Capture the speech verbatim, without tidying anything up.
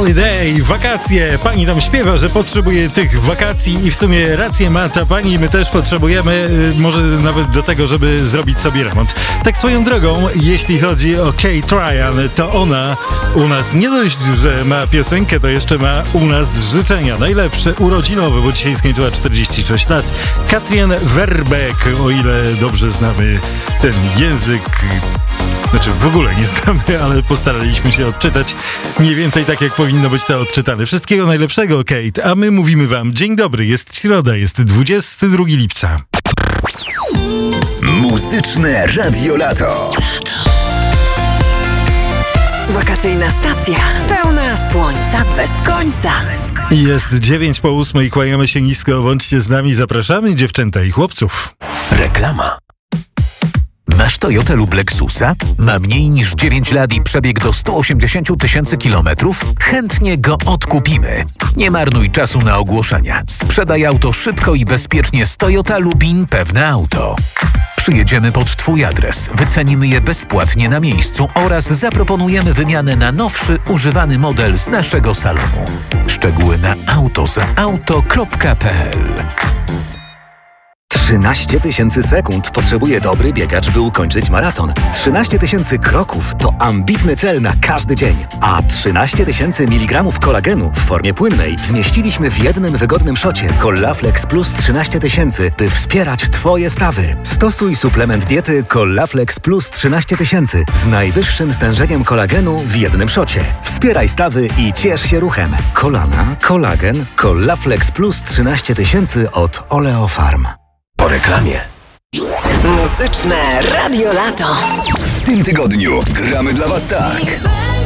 Holiday, wakacje. Pani tam śpiewa, że potrzebuje tych wakacji i w sumie rację ma ta pani. My też potrzebujemy, może nawet do tego, żeby zrobić sobie remont. Tak swoją drogą, jeśli chodzi o Kate Ryan, to ona u nas nie dość, że ma piosenkę, to jeszcze ma u nas życzenia. Najlepsze urodzinowe, bo dzisiaj skończyła czterdzieści sześć lat. Katrien Verbeek, o ile dobrze znamy ten język. Znaczy w ogóle nie znamy, ale postaraliśmy się odczytać mniej więcej tak, jak powinno być to odczytane. Wszystkiego najlepszego, Kate, a my mówimy wam dzień dobry, jest środa, jest dwudziestego drugiego lipca. Muzyczne Radio Lato. Wakacyjna stacja pełna słońca bez końca. Jest dziewięć po ósmej, kłaniamy się nisko, bądźcie z nami, zapraszamy dziewczęta i chłopców. Reklama. Masz Toyotę lub Lexusa? Ma mniej niż dziewięć lat i przebieg do sto osiemdziesiąt tysięcy kilometrów? Chętnie go odkupimy. Nie marnuj czasu na ogłoszenia. Sprzedaj auto szybko i bezpiecznie z Toyota Lubin Pewne Auto. Przyjedziemy pod Twój adres, wycenimy je bezpłatnie na miejscu oraz zaproponujemy wymianę na nowszy, używany model z naszego salonu. Szczegóły na autozauto kropka p l. trzynaście tysięcy sekund potrzebuje dobry biegacz, by ukończyć maraton. trzynaście tysięcy kroków to ambitny cel na każdy dzień. A trzynaście tysięcy miligramów kolagenu w formie płynnej zmieściliśmy w jednym wygodnym szocie Collaflex Plus trzynaście tysięcy, by wspierać Twoje stawy. Stosuj suplement diety Collaflex Plus trzynaście tysięcy z najwyższym stężeniem kolagenu w jednym szocie. Wspieraj stawy i ciesz się ruchem. Kolana, kolagen, Collaflex Plus trzynaście tysięcy od Oleofarm. Po reklamie. Muzyczne Radio Lato. W tym tygodniu gramy dla Was tak.